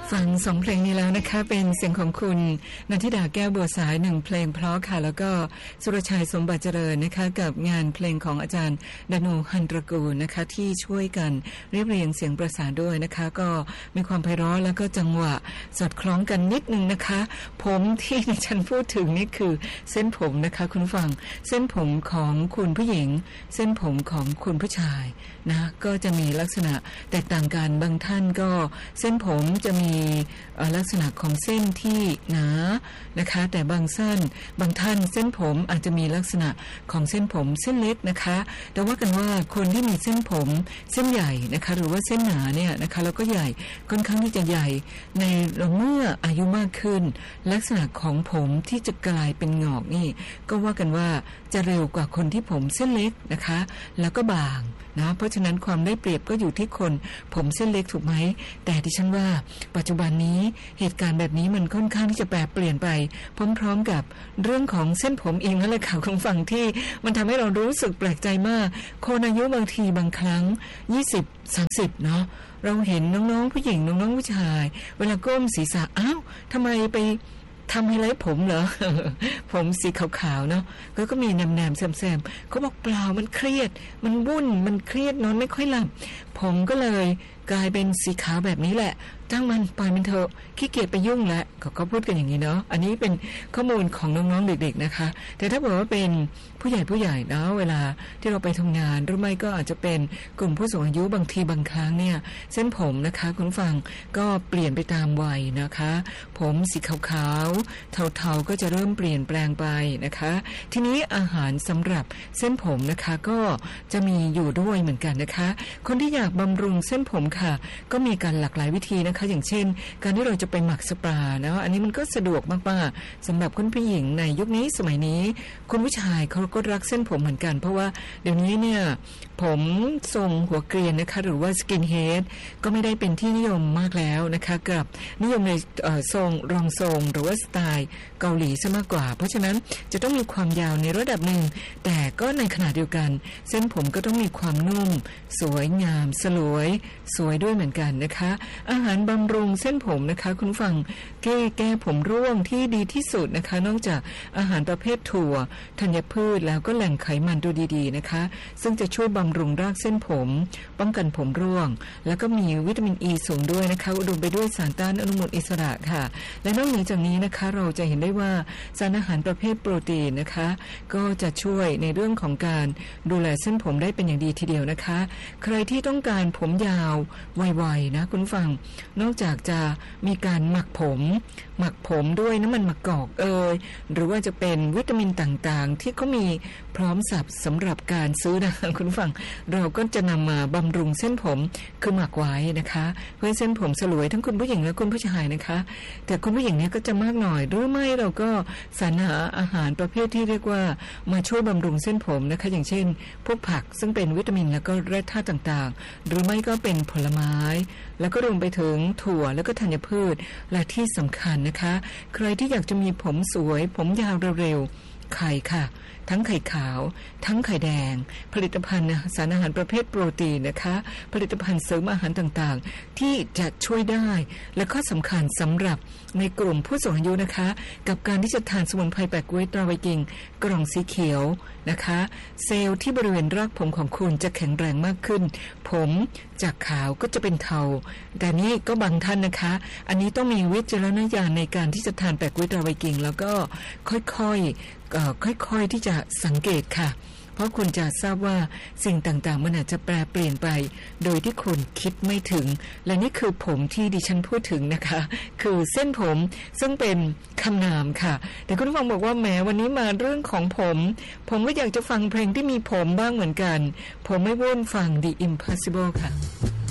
ฟัง2เพลงนี้แล้วนะคะเป็นเสียงของคุณนันทิดาแก้วบัวสาย1เพลงเพราะค่ะแล้วก็สุรชัยสมบัติเจริญนะคะกับงานเพลงของอาจารย์ดานูหันตระกูลนะคะที่ช่วยกันเรียบเรียงเสียงประสานด้วยนะคะก็มีความไพเราะแล้วก็จังหวะสอดคล้องกันนิดนึงนะคะผมที่ดิฉันพูดถึงนี่คือเส้นผมนะคะคุณฟังเส้นผมของคุณผู้หญิงเส้นผมของคุณผู้ชายนะก็จะมีลักษณะแตกต่างกันบางท่านก็เส้นผมจะมีลักษณะของเส้นที่หนานะคะแต่บางท่านเส้นผมอาจจะมีลักษณะของเส้นผมเส้นเล็กนะคะแต่ว่ากันว่าคนที่มีเส้นผมเส้นใหญ่นะคะหรือว่าเส้นหนาเนี่ยนะคะแล้วก็ใหญ่ค่อนข้างที่จะใหญ่ในเมื่ออายุมากขึ้นลักษณะของผมที่จะกลายเป็นงอกนี่ก็ว่ากันว่าจะเร็วกว่าคนที่ผมเส้นเล็กนะคะแล้วก็บางนะเพราะฉะนั้นความได้เปรียบก็อยู่ที่คนผมเส้นเล็กถูกไหมแต่ดิฉันว่าปัจจุบันนี้เหตุการณ์แบบนี้มันค่อนข้างที่จะแปรเปลี่ยนไปพร้อมๆกับเรื่องของเส้นผมเองนั่นแหละค่ะคุณฟังที่มันทำให้เรารู้สึกแปลกใจมากคนอายุบางทีบางครั้ง20-30เนาะเราเห็นน้องๆผู้หญิงน้องๆผู้ชายเวลาก้มศีรษะอ้าวทำไมไปทำไฮไลท์ผมเหรอ ผมสีขาวๆเนาะก็มีแหนมๆแซมๆเขาบอกเปล่ามันเครียดมันวุ่นมันเครียดนอนไม่ค่อยหลับผมก็เลยกลายเป็นสีขาวแบบนี้แหละจ้างมันปล่อยมันเถอะขี้เกียจไปยุ่งแล้วก็พูดกันอย่างนี้เนาะอันนี้เป็นข้อมูลของน้องๆเด็กๆนะคะแต่ถ้าบอกว่าเป็นผู้ใหญ่เนาะเวลาที่เราไปทำงานหรือไม่ก็อาจจะเป็นกลุ่มผู้สูงอายุบางทีบางครั้งเนี่ยเส้นผมนะคะคุณฟังก็เปลี่ยนไปตามวัยนะคะผมสีขาวๆเทาๆก็จะเริ่มเปลี่ยนแปลงไปนะคะทีนี้อาหารสำหรับเส้นผมนะคะก็จะมีอยู่ด้วยเหมือนกันนะคะคนที่อยากบำรุงเส้นผมค่ะก็มีการหลากหลายวิธีนะคะอย่างเช่นการที่เราจะไปหมักสปาเนาะอันนี้มันก็สะดวกมากๆสำหรับคุณผู้หญิงในยุคนี้สมัยนี้คุณผู้ชายเขาก็รักเส้นผมเหมือนกันเพราะว่าเดี๋ยวนี้เนี่ยผมทรงหัวเกรียนนะคะหรือว่าสกินเฮดก็ไม่ได้เป็นที่นิยมมากแล้วนะคะกับนิยมในทรงรองทรงหรือว่าสไตล์เกาหลีซะมากกว่าเพราะฉะนั้นจะต้องมีความยาวในระดับหนึ่งแต่ก็ในขณะเดียวกันเส้นผมก็ต้องมีความนุ่มสวยงามสวยด้วยเหมือนกันนะคะอาหารบำรุงเส้นผมนะคะคุณฟังแก้ผมร่วงที่ดีที่สุดนะคะนอกจากอาหารประเภทถั่วธัญพืชแล้วก็แหล่งไขมันตัวดีๆนะคะซึ่งจะช่วยบำรุงรากเส้นผมป้องกันผมร่วงแล้วก็มีวิตามินอ e ีสูงด้วยนะคะอุดมไปด้วยสารต้านอนุมูลอิสระค่ะและนอกจากนี้นะคะเราจะเห็นได้ว่าสารอาหารประเภทโปรตีนนะคะก็จะช่วยในเรื่องของการดูแลเส้นผมได้เป็นอย่างดีทีเดียวนะคะใครที่ต้องการผมยาวไวๆนะคุณฟังนอกจากจะมีการหมักผมด้วยน้ำมันมะกอกหรือว่าจะเป็นวิตามินต่างๆที่เขามีพร้อมสับสำหรับการซื้อนะคุณฟังเราก็จะนำมาบำรุงเส้นผมคือหมักไว้นะคะเพื่อเส้นผมสลวยทั้งคุณผู้หญิงและคุณผู้ชายนะคะแต่คุณผู้หญิงเนี่ยก็จะมากหน่อยหรือไม่เราก็สรรหาอาหารประเภทที่เรียกว่ามาช่วยบำรุงเส้นผมนะคะอย่างเช่นพวกผักซึ่งเป็นวิตามินแล้วก็แร่ธาตุต่างๆหรือไม่ก็เป็นผลไม้แล้วก็รวมไปถึงถั่วแล้วก็ธัญพืชและที่สำคัญนะคะใครที่อยากจะมีผมสวยผมยาวเร็วๆไข่ค่ะทั้งไข่ขาวทั้งไข่แดงผลิตภัณฑ์สารอาหารประเภทโปรตีนนะคะผลิตภัณฑ์เสริมอาหารต่างๆที่จะช่วยได้และข้อสำคัญสำหรับในกลุ่มผู้สูงอายุนะคะกับการที่จะทานสมุนไพรแปลกกล้วยตราไวกิงกล่องสีเขียวนะคะเซลล์ที่บริเวณรากผมของคุณจะแข็งแรงมากขึ้นผมจากขาวก็จะเป็นเทาแต่นี่ก็บางท่านนะคะอันนี้ต้องมีวิจารณญาณในการที่จะทานแปลกกล้วยตราไวกิงแล้วก็ค่อยๆที่จะสังเกตค่ะเพราะคุณจะทราบว่าสิ่งต่างๆมันอาจจะแปรเปลี่ยนไปโดยที่คุณคิดไม่ถึงและนี่คือผมที่ดิฉันพูดถึงนะคะคือเส้นผมซึ่งเป็นคำนามค่ะแต่คุณผู้ฟังบอกว่าแหมวันนี้มาเรื่องของผมก็อยากจะฟังเพลงที่มีผมบ้างเหมือนกันผมไม่วุ่นฟัง The Impossible ค่ะ